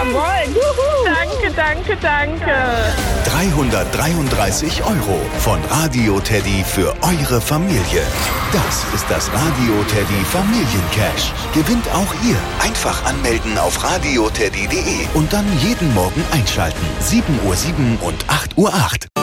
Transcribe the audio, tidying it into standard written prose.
Jawohl. Juhu. Danke, danke, danke. 333 € von Radio Teddy für eure Familie. Das ist das Radio Teddy Familiencash. Gewinnt auch ihr. Einfach anmelden auf radioteddy.de und dann jeden Morgen einschalten. 7:07 und 8:08 Uhr.